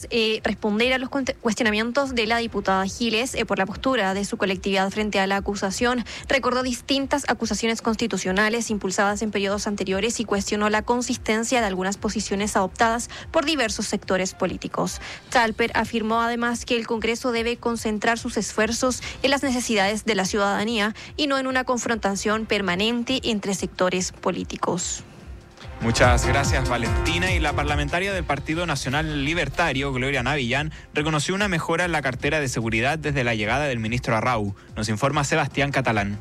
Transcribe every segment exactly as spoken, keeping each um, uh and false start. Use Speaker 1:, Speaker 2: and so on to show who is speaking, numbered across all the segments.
Speaker 1: tras eh, responder a los cuestionamientos de la diputada Giles eh, por la postura de su colectividad frente a la acusación, recordó distintas acusaciones constitucionales impulsadas en periodos anteriores y cuestionó la consistencia de algunas posiciones adoptadas por diversos sectores políticos. Talper afirmó además que el Congreso debe concentrar sus esfuerzos en las necesidades de la ciudadanía y no en una confrontación permanente entre sectores políticos.
Speaker 2: Muchas gracias, Valentina. Y la parlamentaria del Partido Nacional Libertario, Gloria Navillán, reconoció una mejora en la cartera de seguridad desde la llegada del ministro Arrau. Nos informa Sebastián Catalán.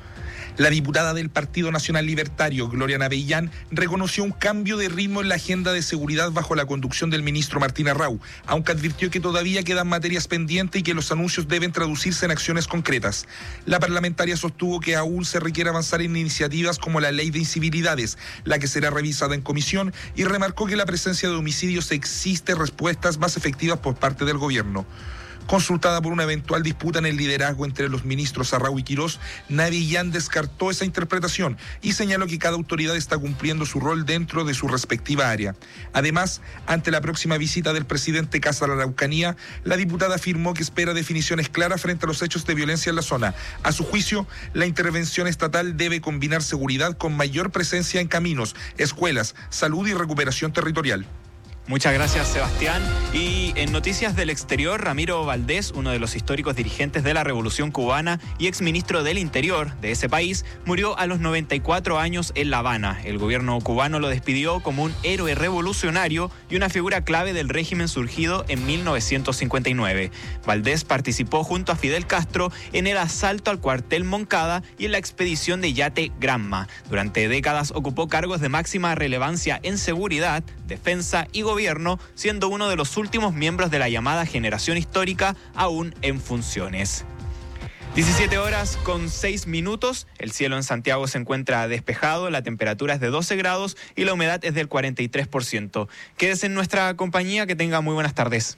Speaker 3: La diputada del Partido Nacional Libertario, Gloria Navillán, reconoció un cambio de ritmo en la agenda de seguridad bajo la conducción del ministro Martín Arrau, aunque advirtió que todavía quedan materias pendientes y que los anuncios deben traducirse en acciones concretas. La parlamentaria sostuvo que aún se requiere avanzar en iniciativas como la ley de incivilidades, la que será revisada en comisión, y remarcó que la presencia de homicidios existe respuestas más efectivas por parte del gobierno. Consultada por una eventual disputa en el liderazgo entre los ministros Arrau y Quirós, Navillán descartó esa interpretación y señaló que cada autoridad está cumpliendo su rol dentro de su respectiva área. Además, ante la próxima visita del presidente Kast a la Araucanía, la diputada afirmó que espera definiciones claras frente a los hechos de violencia en la zona. A su juicio, la intervención estatal debe combinar seguridad con mayor presencia en caminos, escuelas, salud y recuperación territorial.
Speaker 2: Muchas gracias, Sebastián. Y en noticias del exterior, Ramiro Valdés, uno de los históricos dirigentes de la Revolución Cubana y exministro del Interior de ese país, murió a los noventa y cuatro años en La Habana. El gobierno cubano lo despidió como un héroe revolucionario y una figura clave del régimen surgido en mil novecientos cincuenta y nueve. Valdés participó junto a Fidel Castro en el asalto al cuartel Moncada y en la expedición de Yate Granma. Durante décadas ocupó cargos de máxima relevancia en seguridad, defensa y gobierno, gobierno, siendo uno de los últimos miembros de la llamada generación histórica aún en funciones. diecisiete horas con seis minutos, el cielo en Santiago se encuentra despejado, la temperatura es de doce grados y la humedad es del cuarenta y tres por ciento. Quédese en nuestra compañía, que tenga muy buenas tardes.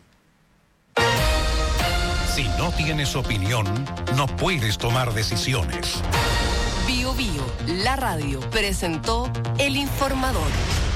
Speaker 4: Si no tienes opinión, no puedes tomar decisiones.
Speaker 5: Bio Bio, la radio, presentó El Informador.